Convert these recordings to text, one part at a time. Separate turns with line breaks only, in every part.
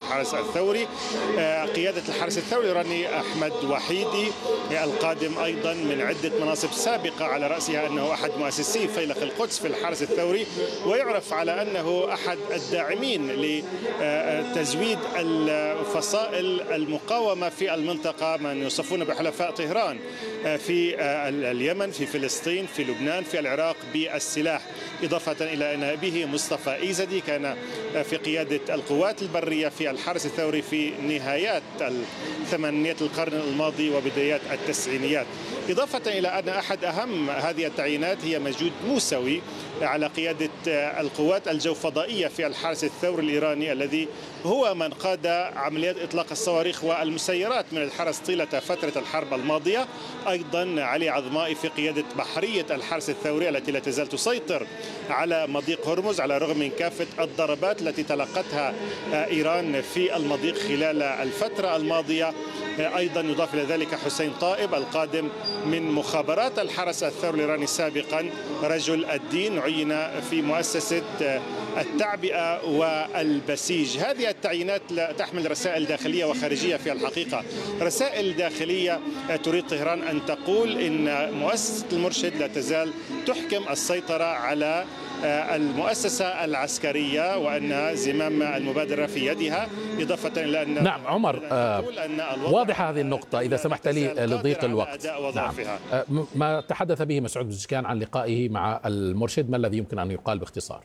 الحرس الثوري. قيادة الحرس الثوري الإيراني أحمد وحيدي القادم أيضا من عدة مناصب سابقة، على رأسها أنه أحد مؤسسي فيلق القدس في الحرس الثوري، ويعرف على أنه أحد الداعمين لتزويد الفصائل المقاومة في المنطقة، من يوصفون بحلفاء طهران في اليمن، في فلسطين، في لبنان، في العراق، بالسلاح. إضافة إلى أن به مصطفى إيزدي كان في قيادة القوات البرية في الحرس الثوري في نهايات الثمانينيات القرن الماضي وبدايات التسعينيات. إضافة إلى أن أحد أهم هذه التعيينات هي مجود موسوي على قيادة القوات الجوفضائية في الحرس الثوري الإيراني، الذي هو من قاد عمليات إطلاق الصواريخ والمسيرات من الحرس طيلة فترة الحرب الماضية. أيضا علي عظمائي في قيادة بحرية الحرس الثوري التي لا تزال تسيطر على مضيق هرمز على الرغم من كافة الضربات التي تلقتها إيران في المضيق خلال الفترة الماضية. أيضا يضاف إلى ذلك حسين طائب القادم من مخابرات الحرس الثوري الإيراني سابقا، رجل الدين، عين في مؤسسة التعبئة والبسيج. هذه التعيينات تحمل رسائل داخلية وخارجية في الحقيقة. رسائل داخلية تريد طهران أن تقول إن مؤسسة المرشد لا تزال تحكم السيطرة على المؤسسة العسكرية وأن زمام المبادرة في يدها، إضافة إلى أن
نعم عمر، واضحة هذه النقطة إذا سمحت لي لضيق الوقت. نعم. ما تحدث به مسعود بزكان عن لقائه مع المرشد، ما الذي يمكن أن يقال باختصار؟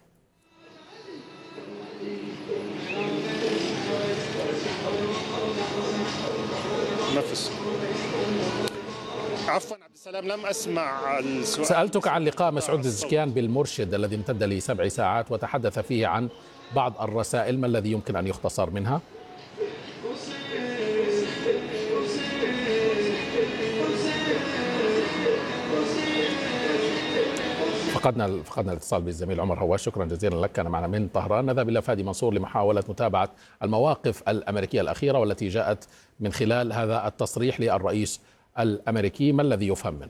عفوا عبد السلام، لم أسمع السؤال.
سألتك عن لقاء مسعود بزكان بالمرشد الذي امتد ل7 ساعات وتحدث فيه عن بعض الرسائل، ما الذي يمكن أن يختصر منها؟ فقدنا الاتصال بالزميل عمر هواش. شكرا جزيلا لك، كان معنا من طهران. نذهب إلى فادي منصور لمحاولة متابعة المواقف الأمريكية الأخيرة والتي جاءت من خلال هذا التصريح للرئيس الأمريكي. ما الذي يفهم منه؟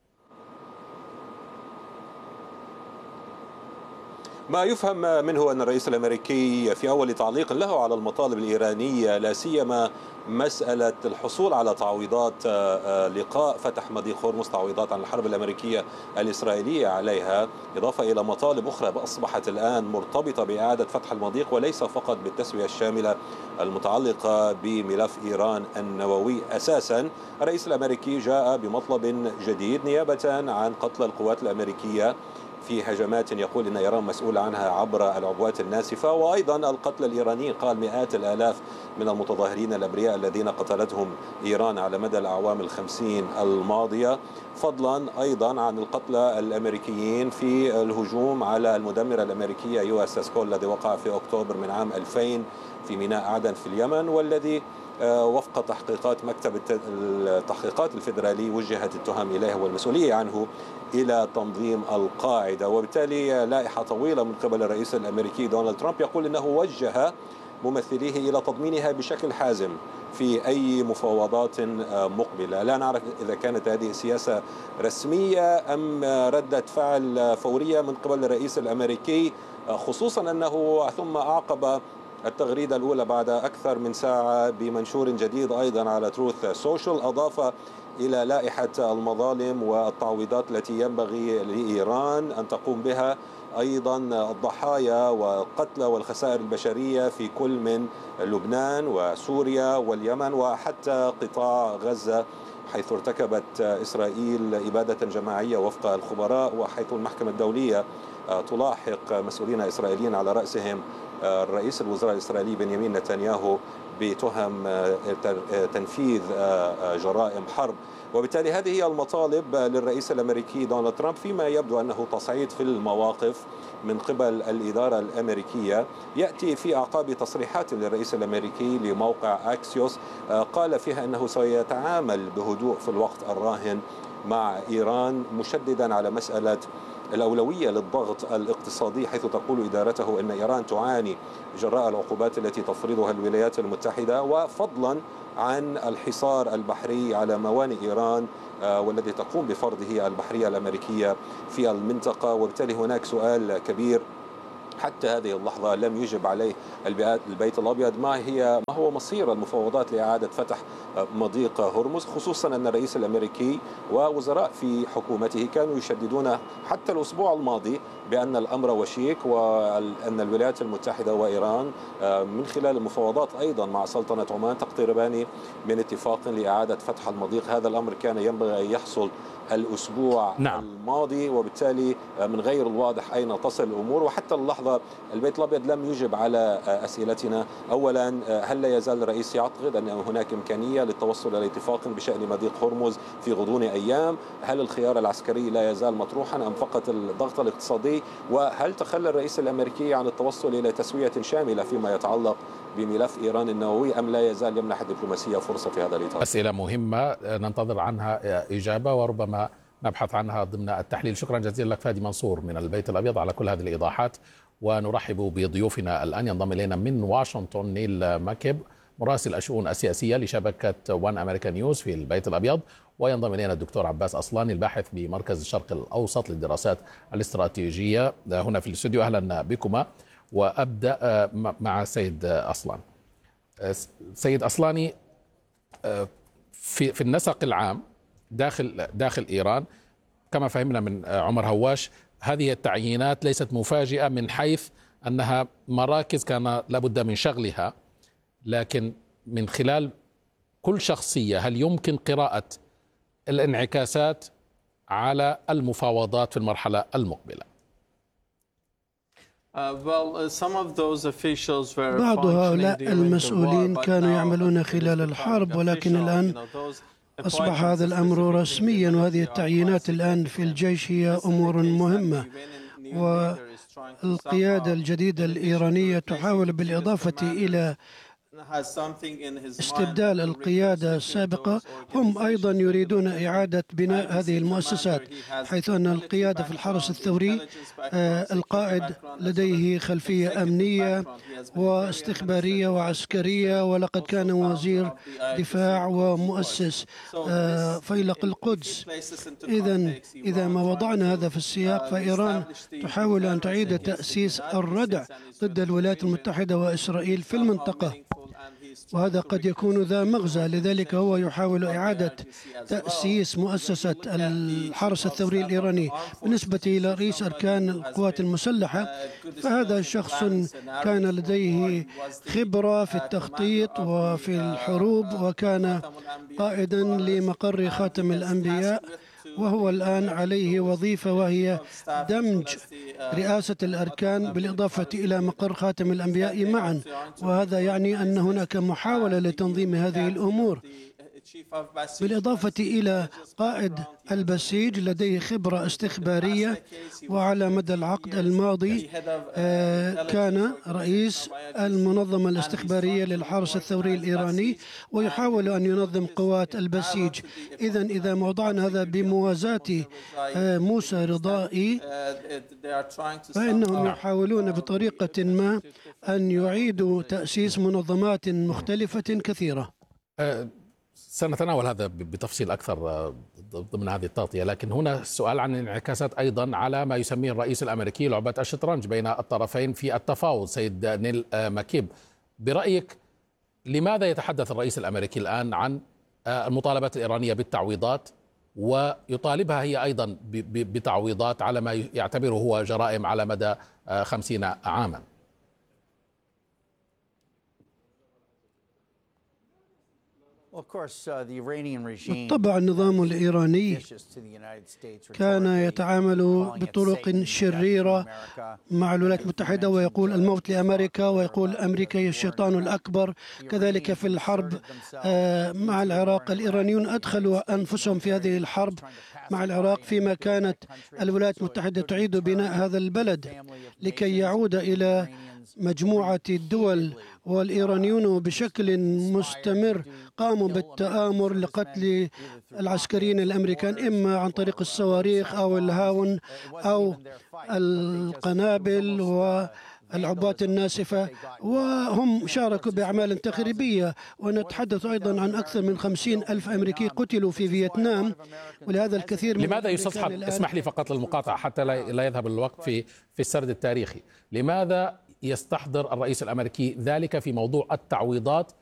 ما يفهم منه أن الرئيس الأمريكي في أول تعليق له على المطالب الإيرانية، لا سيما مسألة الحصول على تعويضات لقاء فتح مضيق هرمز، تعويضات عن الحرب الأمريكية الإسرائيلية عليها، إضافة إلى مطالب أخرى أصبحت الآن مرتبطة بإعادة فتح المضيق وليس فقط بالتسوية الشاملة المتعلقة بملف إيران النووي. أساسا الرئيس الأمريكي جاء بمطلب جديد نيابة عن قتل القوات الأمريكية في هجمات يقول إن إيران مسؤولة عنها عبر العبوات الناسفة، وأيضا القتل الإيرانيين، قال مئات الآلاف من المتظاهرين الأبرياء الذين قتلتهم إيران على مدى الأعوام 50 الماضية، فضلا أيضا عن القتلى الأمريكيين في الهجوم على المدمرة الأمريكية يو اس اس كول الذي وقع في أكتوبر من عام 2000 في ميناء عدن في اليمن، والذي وفق تحقيقات مكتب التحقيقات الفيدرالي وجهت التهم إليه والمسؤولية عنه إلى تنظيم القاعدة. وبالتالي لائحة طويلة من قبل الرئيس الأمريكي دونالد ترامب يقول إنه وجه ممثليه إلى تضمينها بشكل حازم في أي مفاوضات مقبلة. لا نعرف إذا كانت هذه سياسة رسمية أم ردة فعل فورية من قبل الرئيس الأمريكي، خصوصا أنه ثم أعقب التغريدة الأولى بعد أكثر من ساعة بمنشور جديد أيضا على تروث سوشيال، أضاف إلى لائحة المظالم والتعويضات التي ينبغي لإيران أن تقوم بها أيضا الضحايا والقتلى والخسائر البشرية في كل من لبنان وسوريا واليمن وحتى قطاع غزة، حيث ارتكبت إسرائيل إبادة جماعية وفق الخبراء، وحيث المحكمة الدولية تلاحق مسؤولين إسرائيليين على رأسهم رئيس الوزراء الإسرائيلي بنيامين نتنياهو بتهم تنفيذ جرائم حرب. وبالتالي هذه هي المطالب للرئيس الأمريكي دونالد ترامب، فيما يبدو أنه تصعيد في المواقف من قبل الإدارة الأمريكية يأتي في أعقاب تصريحات للرئيس الأمريكي لموقع أكسيوس قال فيها أنه سيتعامل بهدوء في الوقت الراهن مع إيران، مشددا على مسألة الأولوية للضغط الاقتصادي، حيث تقول إدارته أن إيران تعاني جراء العقوبات التي تفرضها الولايات المتحدة، وفضلا عن الحصار البحري على موانئ إيران والذي تقوم بفرضه البحرية الأمريكية في المنطقة. وبالتالي هناك سؤال كبير، حتى هذه اللحظة لم يجب عليه البيت الأبيض ما هو مصير المفاوضات لإعادة فتح مضيق هرمز، خصوصا أن الرئيس الأمريكي ووزراء في حكومته كانوا يشددون حتى الأسبوع الماضي بأن الأمر وشيك، وأن الولايات المتحدة وإيران من خلال المفاوضات أيضا مع سلطنة عمان تقتربان من اتفاق لإعادة فتح المضيق. هذا الأمر كان ينبغي أن يحصل الأسبوع الماضي، وبالتالي من غير الواضح أين تصل الأمور. وحتى اللحظة البيت الأبيض لم يجب على أسئلتنا. أولا، هل لا يزال الرئيس يعتقد أن هناك إمكانية للتوصل إلى اتفاق بشأن مضيق هرمز في غضون أيام؟ هل الخيار العسكري لا يزال مطروحا أم فقط الضغط الاقتصادي؟ وهل تخلى الرئيس الأمريكي عن التوصل إلى تسوية شاملة فيما يتعلق بملف إيران النووي، أم لا يزال يمنح الدبلوماسية فرصة في هذا الإطار؟
أسئلة مهمة ننتظر عنها إجابة وربما نبحث عنها ضمن التحليل. شكرا جزيلا لك فادي منصور من البيت الأبيض على كل هذه الإيضاحات. ونرحب بضيوفنا الآن. ينضم إلينا من واشنطن نيل ماكيب، مراسل الشؤون السياسية لشبكة وان أمريكا نيوز في البيت الأبيض. وينضم إلينا الدكتور عباس أصلاني، الباحث بمركز الشرق الأوسط للدراسات الاستراتيجية هنا في الاستوديو. أهلا بكما. وأبدأ مع سيد أصلان. سيد أصلاني، في النسق العام داخل إيران كما فهمنا من عمر هواش، هذه التعيينات ليست مفاجئة من حيث أنها مراكز كان لابد من شغلها، لكن من خلال كل شخصية هل يمكن قراءة الانعكاسات على المفاوضات في المرحلة المقبلة؟
بعض هؤلاء المسؤولين كانوا يعملون خلال الحرب، ولكن الآن أصبح هذا الأمر رسميا، وهذه التعيينات الآن في الجيش هي أمور مهمة. والقيادة الجديدة الإيرانية تحاول بالإضافة إلى استبدال القيادة السابقة، هم أيضا يريدون إعادة بناء هذه المؤسسات، حيث أن القيادة في الحرس الثوري القائد لديه خلفية أمنية واستخبارية وعسكرية، ولقد كان وزير دفاع ومؤسس فيلق القدس. إذا ما وضعنا هذا في السياق، فإيران تحاول أن تعيد تأسيس الردع ضد الولايات المتحدة وإسرائيل في المنطقة، وهذا قد يكون ذا مغزى. لذلك هو يحاول إعادة تأسيس مؤسسة الحرس الثوري الإيراني. بالنسبة إلى رئيس أركان القوات المسلحة، فهذا شخص كان لديه خبرة في التخطيط وفي الحروب، وكان قائدا لمقر خاتم الأنبياء، وهو الآن عليه وظيفة وهي دمج رئاسة الأركان بالإضافة إلى مقر خاتم الأنبياء معا، وهذا يعني أن هناك محاولة لتنظيم هذه الأمور. بالإضافة إلى قائد البسيج لديه خبرة استخبارية، وعلى مدى العقد الماضي كان رئيس المنظمة الاستخبارية للحرس الثوري الإيراني، ويحاول أن ينظم قوات البسيج. إذا وضعنا هذا بموازاة موسى رضائي، فإنهم يحاولون بطريقة ما أن يعيدوا تأسيس منظمات مختلفة كثيرة.
سنتناول هذا بتفصيل أكثر ضمن هذه التغطية، لكن هنا السؤال عن انعكاسات أيضا على ما يسميه الرئيس الأمريكي لعبة الشطرنج بين الطرفين في التفاوض. سيد نيل ماكيب، برأيك لماذا يتحدث الرئيس الأمريكي الآن عن المطالبات الإيرانية بالتعويضات، ويطالبها هي أيضا بتعويضات على ما يعتبره هو جرائم على مدى 50 عاما؟
بالطبع النظام الإيراني كان يتعامل بطرق شريرة مع الولايات المتحدة، ويقول الموت لأمريكا، ويقول أمريكا هي الشيطان الأكبر. كذلك في الحرب مع العراق، الإيرانيون أدخلوا أنفسهم في هذه الحرب مع العراق، فيما كانت الولايات المتحدة تعيد بناء هذا البلد لكي يعود إلى مجموعة الدول. والإيرانيون بشكل مستمر قاموا بالتآمر لقتل العسكريين الأمريكان، إما عن طريق الصواريخ أو الهاون أو القنابل العبوات الناسفة، وهم شاركوا بأعمال تخريبية. ونتحدث أيضا عن أكثر من 50,000 أمريكي قتلوا في فيتنام. ولهذا الكثير من
لماذا يستصحب، اسمح لي فقط للمقاطعة حتى لا يذهب الوقت في السرد التاريخي، لماذا يستحضر الرئيس الأمريكي ذلك في موضوع التعويضات